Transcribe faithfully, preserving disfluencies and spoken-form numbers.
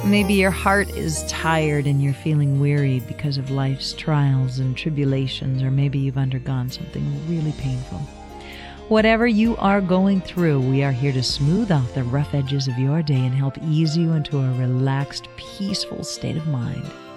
Maybe your heart is tired and you're feeling weary because of life's trials and tribulations, or maybe you've undergone something really painful. Whatever you are going through, we are here to smooth off the rough edges of your day and help ease you into a relaxed, peaceful state of mind.